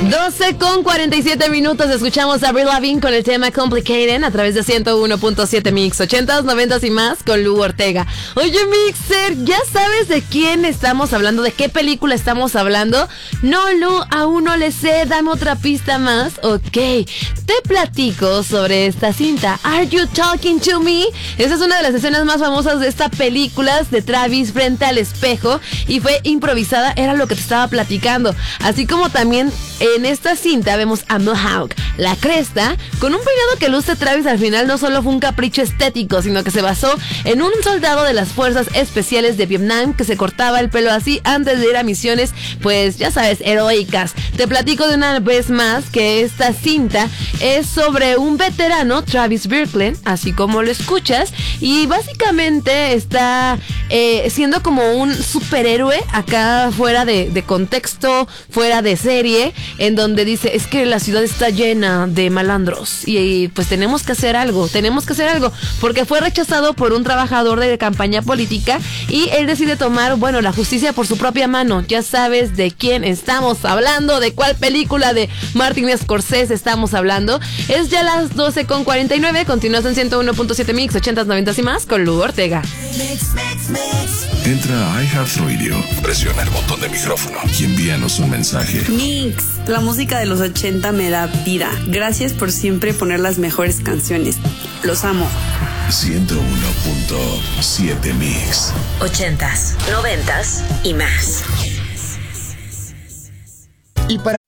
12:47 escuchamos a Avril Lavigne con el tema Complicated a través de 101.7 Mix, 80s, 90s y más con Lu Ortega. Oye, Mixer, ¿ya sabes de quién estamos hablando? ¿De qué película estamos hablando? No, Lu, aún no le sé, dame otra pista más. Ok, te platico sobre esta cinta, Are You Talking to Me? Esa es una de las escenas más famosas de esta película de Travis frente al espejo y fue improvisada, era lo que te estaba platicando. Así como también en esta cinta vemos a Mohawk, la cresta, con un peinado que luce Travis al final no solo fue un capricho estético, sino que se basó en un soldado de las fuerzas especiales de Vietnam que se cortaba el pelo así antes de ir a misiones, pues ya sabes, heroicas. Te platico de una vez más que esta cinta es sobre un veterano, Travis Bickle, así como lo escuchas, y básicamente está siendo como un superhéroe acá fuera de contexto, fuera de serie, en donde dice, es que la ciudad está llena de malandros y pues tenemos que hacer algo, porque fue rechazado por un trabajador de campaña política y él decide tomar, bueno, la justicia por su propia mano. Ya sabes de quién estamos hablando, de cuál película de Martin Scorsese estamos hablando. Es ya las 12:49, continúas en 101.7 Mix, 80s, 90s y más con Lu Ortega. Entra a iHeartRadio, presiona el botón de micrófono y envíanos un mensaje. Mix, la música de los 80 me da vida. Gracias por siempre poner las mejores canciones. Los amo. 101.7 Mix. 80s, 90s y más. Y para